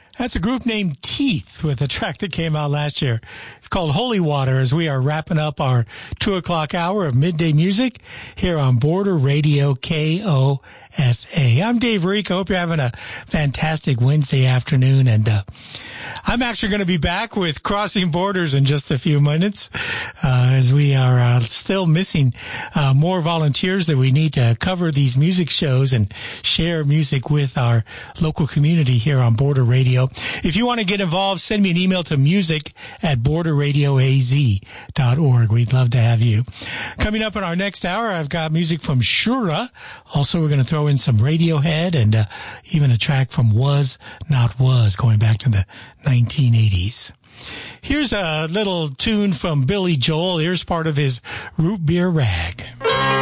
That's a group named Teeth with a track that came out last year. It's called Holy Water as we are wrapping up our 2 o'clock hour of midday music here on Border Radio KOFA. I'm Dave Rico. Hope you're having a fantastic Wednesday afternoon. And I'm actually going to be back with Crossing Borders in just a few minutes as we are still missing more volunteers that we need to cover these music shows and share music with our local community here on Border Radio. If you want to get involved, send me an email to music@borderradioaz.org. We'd love to have you. Coming up in our next hour, I've got music from Shura. Also, we're going to throw in some Radiohead and even a track from Was Not Was, going back to the 1980s. Here's a little tune from Billy Joel. Here's part of his Root Beer Rag.